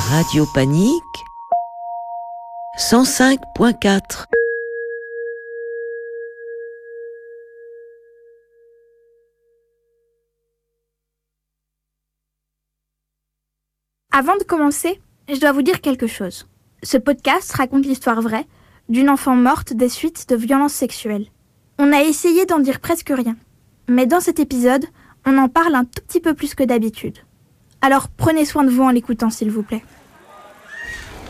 Radio Panique 105.4. Avant de commencer, je dois vous dire quelque chose. Ce podcast raconte l'histoire vraie d'une enfant morte des suites de violences sexuelles. On a essayé d'en dire presque rien. Mais dans cet épisode, on en parle un tout petit peu plus que d'habitude. Alors prenez soin de vous en l'écoutant, s'il vous plaît.